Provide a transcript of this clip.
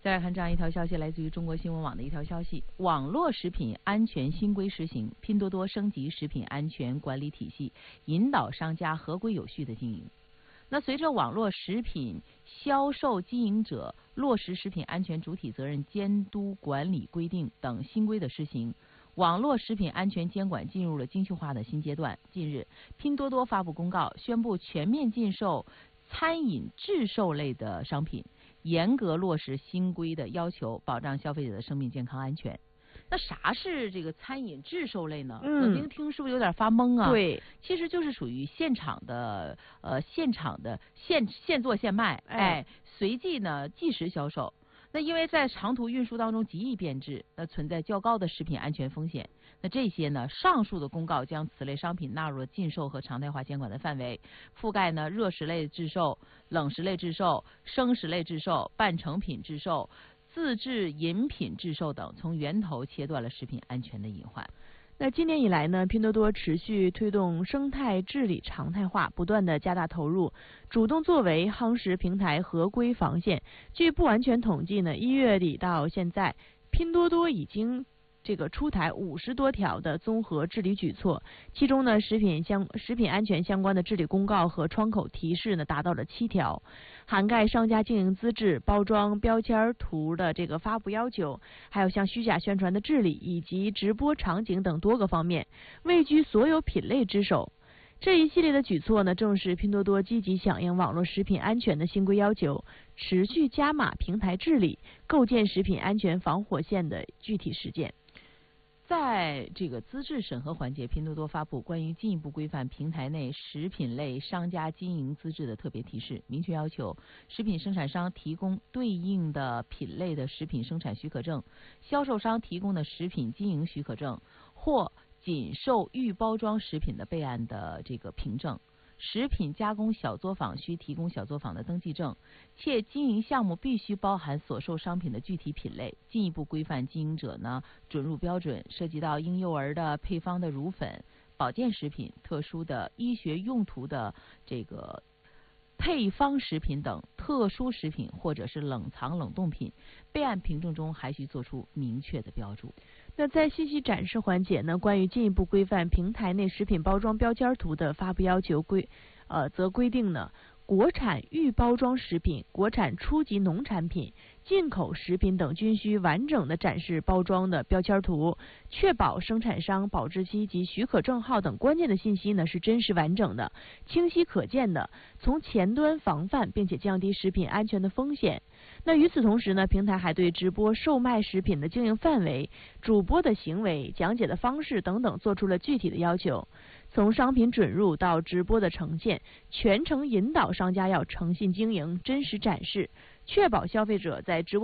再来看这样一条消息，来自于中国新闻网的一条消息：网络食品安全新规施行，拼多多升级食品安全管理体系，引导商家合规有序的经营。那随着网络食品销售经营者落实食品安全主体责任监督管理规定等新规的施行，网络食品安全监管进入了精细化的新阶段。近日，拼多多发布公告，宣布全面禁售餐饮制售类的商品，严格落实新规的要求，保障消费者的生命健康安全。那啥是这个餐饮制售类呢？听是不是有点发懵啊？ 对， 其实就是属于现场的现做现卖，随即呢即时销售。那因为在长途运输当中极易变质，那存在较高的食品安全风险。那这些呢，上述的公告将此类商品纳入了禁售和常态化监管的范围，覆盖呢热食类制售、冷食类制售、生食类制售、半成品制售、自制饮品制售等，从源头切断了食品安全的隐患。 那今年以来呢，拼多多持续推动生态治理常态化，不断的加大投入，主动作为，夯实平台合规防线。据不完全统计呢，1月底到现在，拼多多已经出台50多条的综合治理举措，其中呢，食品安全相关的治理公告和窗口提示呢达到了7条，涵盖商家经营资质、包装标签图的发布要求，还有像虚假宣传的治理以及直播场景等多个方面，位居所有品类之首。这一系列的举措呢，正是拼多多积极响应网络食品安全的新规要求，持续加码平台治理，构建食品安全防火线的具体实践。 在这个资质审核环节，拼多多发布关于进一步规范平台内食品类商家经营资质的特别提示，明确要求食品生产商提供对应的品类的食品生产许可证，销售商提供的食品经营许可证或仅售预包装食品的备案的凭证。食品加工小作坊需提供小作坊的登记证，且经营项目必须包含所售商品的具体品类。进一步规范经营者呢准入标准，涉及到婴幼儿的配方的乳粉、保健食品、特殊的医学用途的配方食品等特殊食品或者是冷藏冷冻品，备案凭证中还需做出明确的标注。 那在信息展示环节呢，关于进一步规范平台内食品包装标签图的发布要求则规定呢，国产预包装食品、国产初级农产品、进口食品等均需完整的展示包装的标签图，确保生产商保质期及许可证号等关键的信息呢是真实完整的、清晰可见的，从前端防范并且降低食品安全的风险。那与此同时呢，平台还对直播售卖食品的经营范围、主播的行为、讲解的方式等等做出了具体的要求。从商品准入到直播的呈现，全程引导商家要诚信经营、真实展示，确保消费者在直播